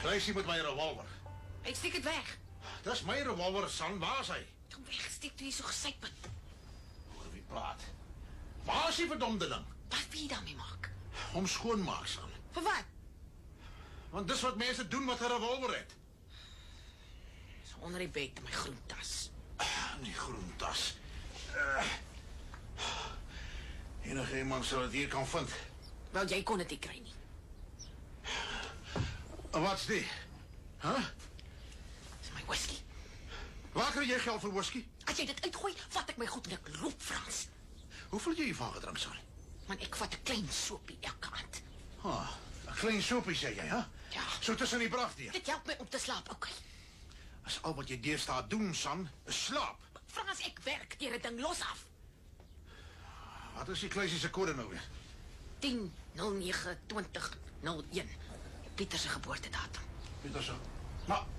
Kluisie met my revolver. Ek steek dit weg. Dis my revolver, San. Waar is hy? Kom wegsteek toe jy so gesyp het. Hoor wie praat. Waar is die verdomde ding? Wat wil jy daarmee maak? Om skoonmaak, San. Vir wat? Want dis wat mense doen met 'n revolver het. So onder die bed in my groen tas. Die groen tas. Enige iemand sal dit hier kan vind. Wel, jy kon dit nie kry nie. Wat's die? Dis my whisky. Waar kry jy geld vir whisky? As jy dit uitgooi, vat ek my goed en ek loop, Frans. Hoeveel jy hiervan gedrink, San? Man, ek vat 'n klein soopie elke aand. 'n Klein soopie, sê jy, hè? Ja. So tussen die brag deur. Dit help my om te slaap, okay. As al wat jy deesdae doen, San, is slaap. Frans, ek werk deur 'n ding los af. Wat is die kluisie se kode nou weer? 10/09/2001. Pieter se geboortedatum. Weet ons so. Maar